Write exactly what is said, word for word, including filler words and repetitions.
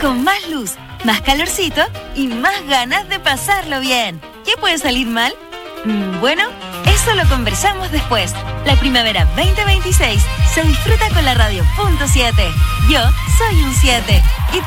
con más luz, más calorcito y más ganas de pasarlo bien. ¿Qué puede salir mal? Mm, bueno, eso lo conversamos después. La primavera veinte veintiséis se disfruta con la radio punto siete. Yo soy un siete. Y